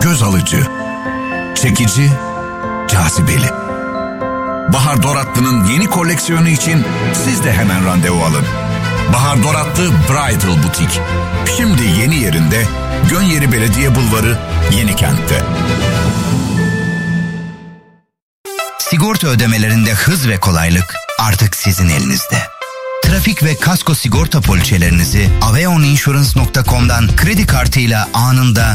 göz alıcı, çekici, cazibeli. Bahar Doratlı'nın yeni koleksiyonu için siz de hemen randevu alın. Bahar Doratlı Bridal Butik. Şimdi yeni yerinde, Gönyeri Belediye Bulvarı, Yenikent'te. Sigorta ödemelerinde hız ve kolaylık artık sizin elinizde. Trafik ve kasko sigorta poliçelerinizi aveoninsurance.com'dan kredi kartıyla anında